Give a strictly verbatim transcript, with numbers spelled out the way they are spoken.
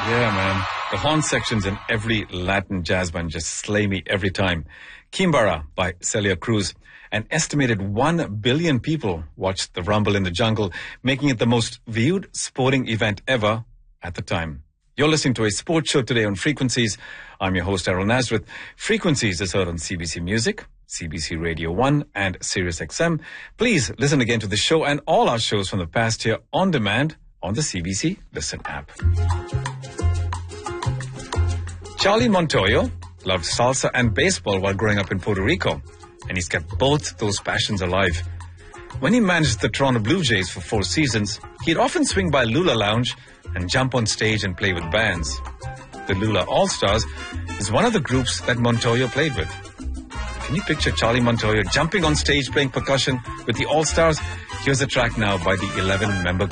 Yeah, man. The horn sections in every Latin jazz band just slay me every time. Kimbara by Celia Cruz. An estimated one billion people watched the Rumble in the Jungle, making it the most viewed sporting event ever at the time. You're listening to a sports show today on Frequencies. I'm your host, Errol Nazareth. Frequencies is heard on C B C Music, C B C Radio one, and Sirius X M. Please listen again to the show and all our shows from the past year on demand on the C B C Listen app. Charlie Montoyo loved salsa and baseball while growing up in Puerto Rico, and he's kept both those passions alive. When he managed the Toronto Blue Jays for four seasons, he'd often swing by Lula Lounge and jump on stage and play with bands. The Lula All-Stars is one of the groups that Montoyo played with. Can you picture Charlie Montoyo jumping on stage playing percussion with the All-Stars? Here's a track now by the eleven-member